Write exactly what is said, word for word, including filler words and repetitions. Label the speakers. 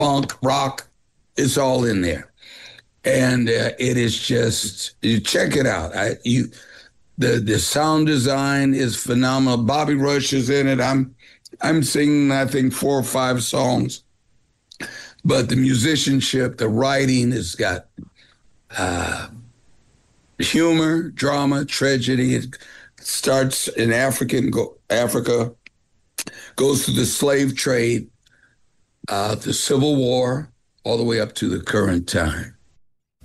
Speaker 1: funk, rock. It's all in there, and uh, it is just you check it out. I you the the sound design is phenomenal. Bobby Rush is in it. I'm I'm singing I think four or five songs, but the musicianship, the writing has got uh, humor, drama, tragedy. It starts in African go, Africa, goes to the slave trade, uh, the Civil War, all the way up to the current time.